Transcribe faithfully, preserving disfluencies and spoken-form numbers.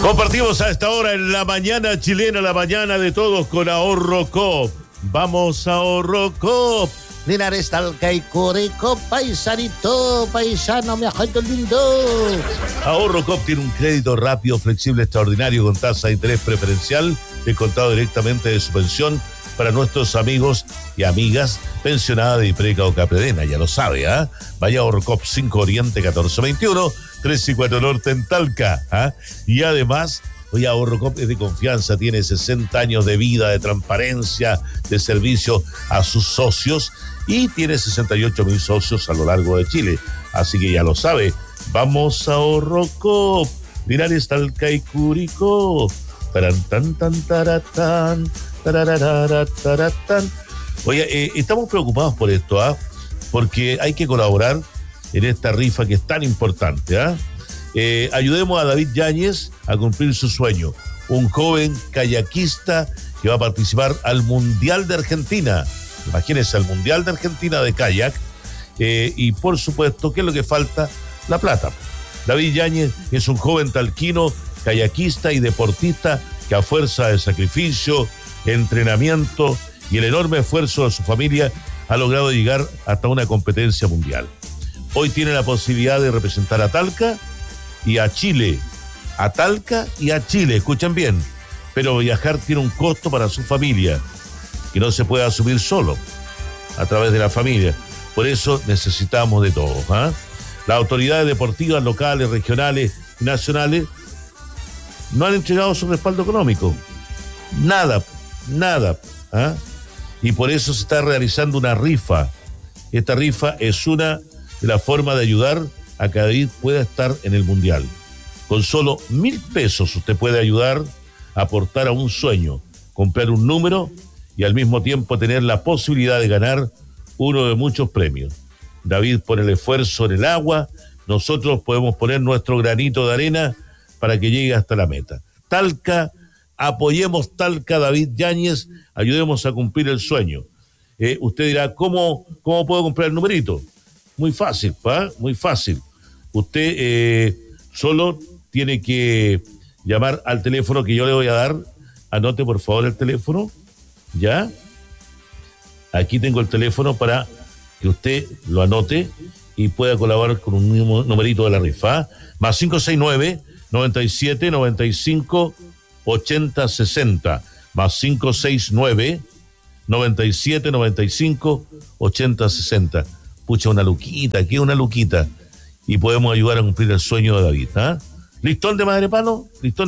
Compartimos a esta hora en la mañana chilena, la mañana de todos con Ahorro Coop. Vamos a Ahorro Coop. Linares, Talca y Curicó, paisanito, paisano, mi ajito lindo. Ahorro Coop tiene un crédito rápido, flexible, extraordinario con tasa de interés preferencial descontado directamente de su pensión para nuestros amigos y amigas pensionadas de Ipreca o Capredena, ya lo sabe, ¿ah? ¿eh? Vaya a Ahorro Coop cinco Oriente catorce veintiuno, tres y cuatro Norte en Talca, ¿ah? ¿eh? Y además, hoy Ahorro Coop es de confianza, tiene sesenta años de vida, de transparencia, de servicio a sus socios y tiene sesenta y ocho mil socios a lo largo de Chile. Así que ya lo sabe, vamos a Ahorro Coop, Linares, Talca y Curicó. Taran, tan, tan, taratán, tararara, taratán. Oye, eh, estamos preocupados por esto, ¿ah? ¿eh? Porque hay que colaborar en esta rifa que es tan importante, ¿ah? ¿eh? Eh, ayudemos a David Yáñez a cumplir su sueño. Un joven kayakista que va a participar al Mundial de Argentina. Imagínense, al Mundial de Argentina de kayak. Eh, y por supuesto, ¿qué es lo que falta? La plata. David Yáñez es un joven talquino, kayakista y deportista que a fuerza de sacrificio, entrenamiento y el enorme esfuerzo de su familia ha logrado llegar hasta una competencia mundial. Hoy tiene la posibilidad de representar a Talca y a Chile, a Talca y a Chile, escuchen bien, pero viajar tiene un costo para su familia que no se puede asumir solo a través de la familia. Por eso necesitamos de todos, ¿eh? Las autoridades deportivas locales, regionales y nacionales no han entregado su respaldo económico. Nada, nada. ¿eh? Y por eso se está realizando una rifa. Esta rifa es una de las formas de ayudar a que David pueda estar en el Mundial. Con solo mil pesos usted puede ayudar a aportar a un sueño, comprar un número y al mismo tiempo tener la posibilidad de ganar uno de muchos premios. David pone el esfuerzo en el agua, nosotros podemos poner nuestro granito de arena para que llegue hasta la meta. Talca, apoyemos Talca, David Yáñez, ayudemos a cumplir el sueño. Eh, usted dirá, ¿cómo, ¿cómo puedo comprar el numerito? Muy fácil, ¿pa? Muy fácil. Usted eh, solo tiene que llamar al teléfono que yo le voy a dar. Anote por favor el teléfono, ¿ya? Aquí tengo el teléfono para que usted lo anote y pueda colaborar con un mismo numerito de la rifa. Más cinco seis nueve, noventa y siete, noventa y cinco, ochenta, sesenta. Más cinco seis nueve, noventa y siete, noventa y cinco, ochenta, sesenta. Pucha, una luquita, aquí una luquita. Y podemos ayudar a cumplir el sueño de David, ¿ah? ¿eh? ¿Listón de madre palo? ¿Listón?